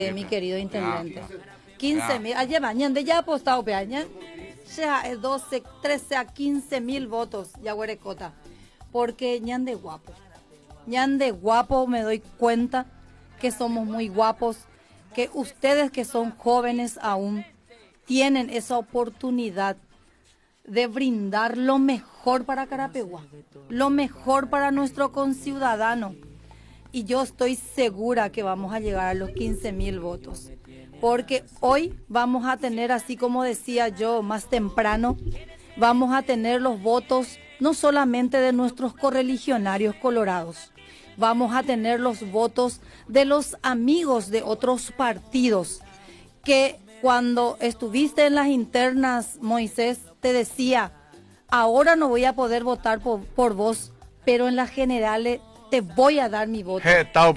mi querido intendente. 15.000, ayer mañana ya ha apostado peaña, sea 12, 13 a 15.000 votos, ya huerecota, porque ñan de guapo me doy cuenta que somos muy guapos, que ustedes que son jóvenes aún tienen esa oportunidad de brindar lo mejor para Carapeguá, lo mejor para nuestro conciudadano. Y yo estoy segura que vamos a llegar a los 15.000 votos. Porque hoy vamos a tener, así como decía yo más temprano, vamos a tener los votos no solamente de nuestros correligionarios colorados, vamos a tener los votos de los amigos de otros partidos que cuando estuviste en las internas, Moisés, te decía, ahora no voy a poder votar por vos, pero en las generales te voy a dar mi voto.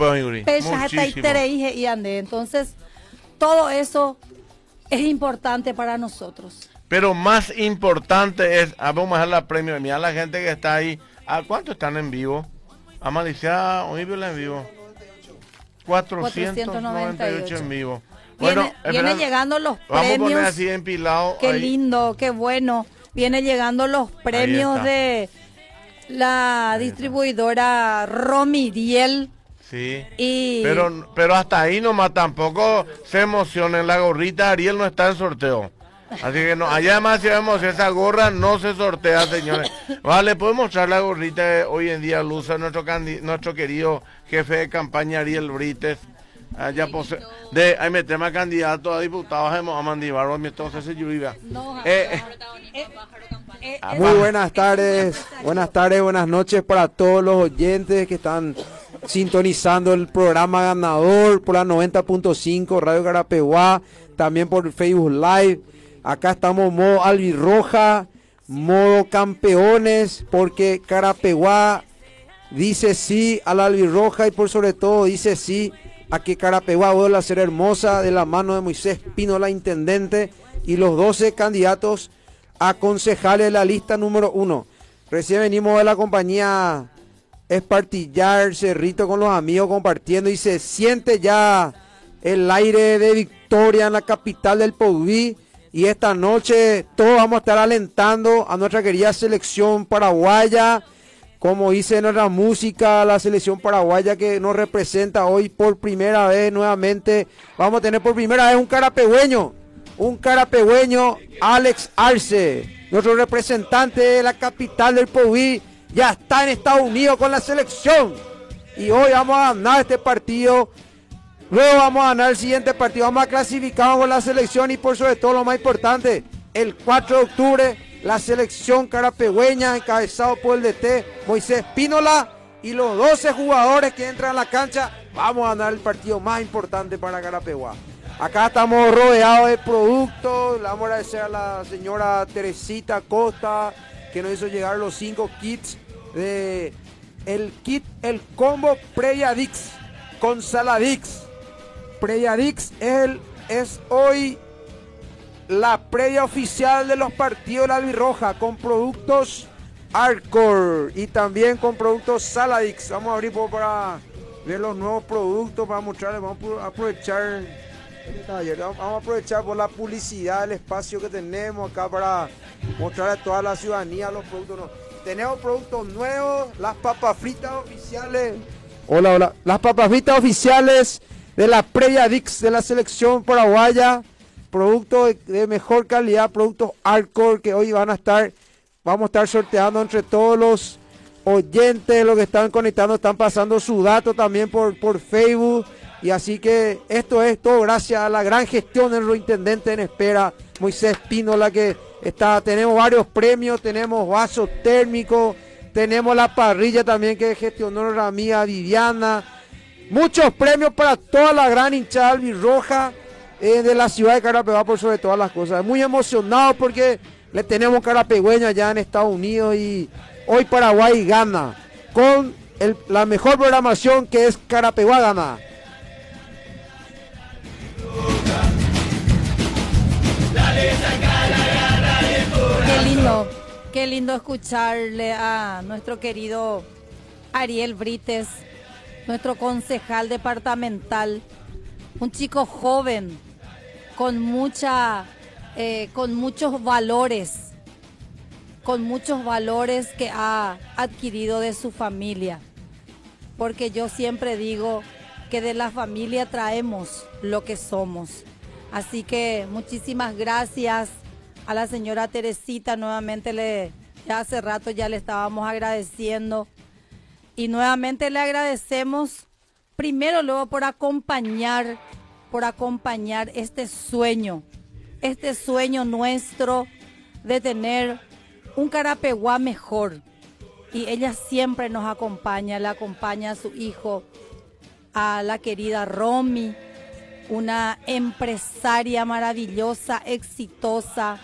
Entonces, todo eso es importante para nosotros. Pero más importante es, vamos a dejar la premio, mira la gente que está ahí. ¿A cuánto están en vivo? A Malicia, hoy vio en vivo. 498 en vivo. Bueno, viene llegando los premios. Vamos a poner así empilado. Qué ahí. Lindo, qué bueno. Viene llegando los premios de la distribuidora Romiriel. Sí, pero hasta ahí nomás, tampoco se emocionen, la gorrita Ariel no está en sorteo. Así que no, allá además si vemos esa gorra no se sortea, señores. Vale, podemos mostrar la gorrita hoy en día, Luza, nuestro querido jefe de campaña Ariel Brites. Allá ahí me tema candidato a diputados a Mandibar, entonces se lluvia. Muy buenas tardes, buenas noches para todos los oyentes que están sintonizando el programa ganador por la 90.5 Radio Carapeguá, también por Facebook Live. Acá estamos modo albirroja, modo campeones, porque Carapeguá dice sí a la albirroja y por sobre todo dice sí a que Carapeguá vuelva a ser hermosa, de la mano de Moisés Pínola, intendente, y los 12 candidatos a concejales de la lista número 1. Recién venimos de la compañía Espartillar Cerrito con los amigos compartiendo y se siente ya el aire de victoria en la capital del Pauví. Y esta noche todos vamos a estar alentando a nuestra querida selección paraguaya, como dice nuestra música, la selección paraguaya que nos representa hoy por primera vez nuevamente. Vamos a tener por primera vez un carapegüeño, Alex Arce, nuestro representante de la capital del Pauví, ya está en Estados Unidos con la selección. Y hoy vamos a ganar este partido. Luego vamos a ganar el siguiente partido, vamos a clasificar con la selección y por sobre todo lo más importante, el 4 de octubre, la selección carapegüeña encabezado por el DT Moisés Pínola y los 12 jugadores que entran a la cancha, vamos a ganar el partido más importante para Carapeguá. Acá estamos rodeados de productos, le vamos a agradecer a la señora Teresita Costa que nos hizo llegar los 5 kits de el combo Preyadix con Saladix. Preyadix es hoy la previa oficial de los partidos de la albirroja con productos Arcor y también con productos Saladix. Vamos a abrir para ver los nuevos productos, para mostrarles. Vamos a aprovechar por la publicidad, el espacio que tenemos acá para mostrarle a toda la ciudadanía los productos nuevos. Tenemos productos nuevos, las papas fritas oficiales. Hola, las papas fritas oficiales de la Preyadix de la selección paraguaya, productos de mejor calidad, productos Arcor que hoy vamos a estar sorteando entre todos los oyentes, los que están conectando, están pasando su dato también por Facebook, y así que esto es todo gracias a la gran gestión de nuestro intendente en espera, Moisés Pínola, que tenemos varios premios, tenemos vasos térmicos, tenemos la parrilla también que gestionó nuestra amiga Viviana. Muchos premios para toda la gran hinchada albirroja de la ciudad de Carapeguá por sobre todas las cosas. Muy emocionado porque le tenemos carapegüeño allá en Estados Unidos y hoy Paraguay gana con la mejor programación que es Carapeguá gana. Qué lindo escucharle a nuestro querido Ariel Brites, nuestro concejal departamental, un chico joven, con muchos valores que ha adquirido de su familia. Porque yo siempre digo que de la familia traemos lo que somos. Así que muchísimas gracias a la señora Teresita, nuevamente ya hace rato ya le estábamos agradeciendo. Y nuevamente le agradecemos, primero luego por acompañar este sueño nuestro de tener un Carapeguá mejor. Y ella siempre nos acompaña, le acompaña a su hijo, a la querida Romy, una empresaria maravillosa, exitosa,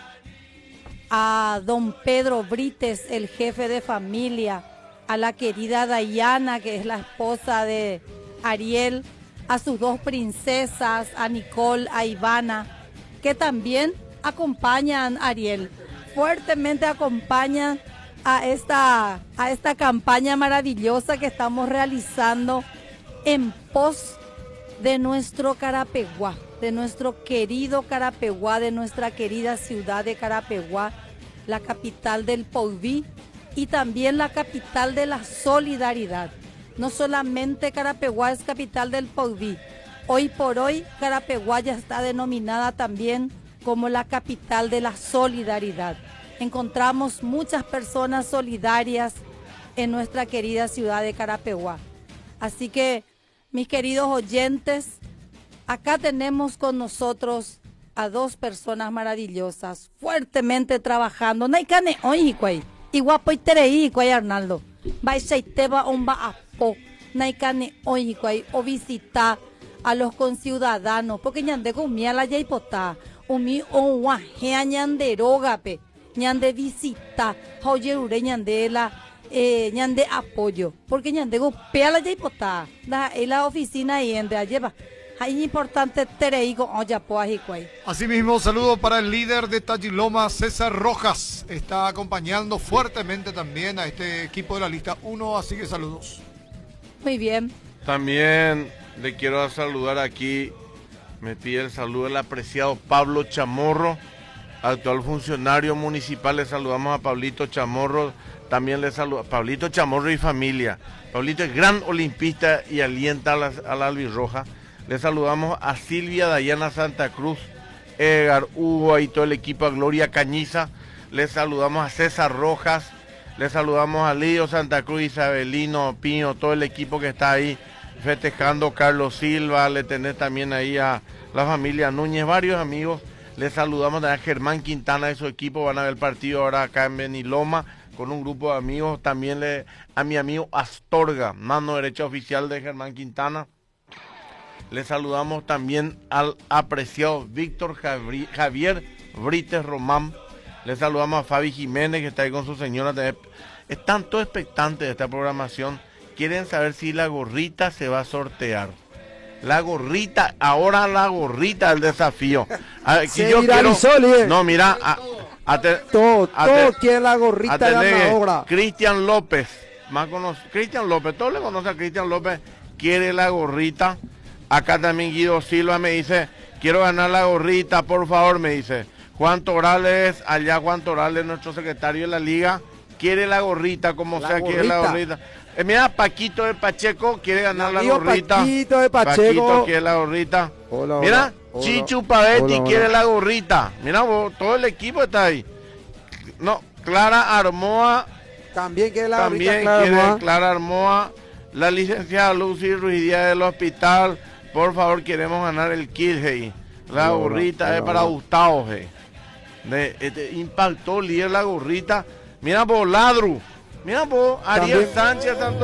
a don Pedro Brites, el jefe de familia, a la querida Dayana, que es la esposa de Ariel, a sus dos princesas, a Nicole, a Ivana, que también acompañan a Ariel, fuertemente acompañan a esta campaña maravillosa que estamos realizando en pos de nuestro Carapeguá, de nuestro querido Carapeguá, de nuestra querida ciudad de Carapeguá, la capital del Pauví y también la capital de la solidaridad. No solamente Carapeguá es capital del Pauví, hoy por hoy Carapeguá ya está denominada también como la capital de la solidaridad. Encontramos muchas personas solidarias en nuestra querida ciudad de Carapeguá. Así que, mis queridos oyentes, acá tenemos con nosotros a dos personas maravillosas, fuertemente trabajando. Naikane hoy kwai, iguapo iterei kwai Arnaldo. Baixaiteba omba apo. Naikane hoy kwai o visita a los conciudadanos, porque ñande comía la yaipota, umi o guajea ñanderogape. Ñande visita, hoyerure ñandela, ñande apoyo, porque ñande golpea la yaipota, la oficina y en de lleva. Hay importante tereigo oyapo ajicuay. Asimismo, saludo para el líder de Tagiloma, César Rojas. Está acompañando fuertemente también a este equipo de la lista 1, así que saludos. Muy bien. También le quiero saludar aquí, me pide el saludo el apreciado Pablo Chamorro, actual funcionario municipal. Le saludamos a Pablito Chamorro, también le saludo a Pablito Chamorro y familia. Pablito es gran olimpista y alienta a la albirroja. Le saludamos a Silvia Dayana Santa Cruz, Edgar Hugo y todo el equipo, a Gloria Cañiza. Le saludamos a César Rojas, le saludamos a Lidio Santa Cruz, Isabelino Pino, todo el equipo que está ahí festejando, Carlos Silva. Le tenés también ahí a la familia Núñez, varios amigos. Le saludamos a Germán Quintana y su equipo, van a ver el partido ahora acá en Beniloma con un grupo de amigos. También a mi amigo Astorga, mano derecha oficial de Germán Quintana. Le saludamos también al apreciado Víctor Javier Brites Román. Le saludamos a Fabi Jiménez, que está ahí con su señora. Están todos expectantes de esta programación. Quieren saber si la gorrita se va a sortear. La gorrita, ahora la gorrita del desafío. Se yo viralizó, quiero, no, mira, todo quiere la gorrita ganadora. Cristian López, más conocido, Cristian López, todos le conocen a Cristian López, quiere la gorrita. Acá también Guido Silva me dice, quiero ganar la gorrita, por favor, me dice. Juan Torales, allá Juan Torales, nuestro secretario de la liga, quiere la gorrita, como sea, quiere la gorrita. Mira, Paquito de Pacheco quiere ganar la gorrita. Paquito de Pacheco. Paquito quiere la gorrita. Hola, mira, hola, Chichu Pavetti quiere la gorrita. Mira vos, todo el equipo está ahí. No, Clara Armoa. También quiere la gorrita. También quiere Clara Armoa. La licenciada Lucy Ruiz Díaz del hospital. Por favor, queremos ganar el kit, hey. La gorrita es para Gustavo, hey. Impactó líder la gorrita. Mira vos, Ladru. Mira vos, Ariel Sánchez.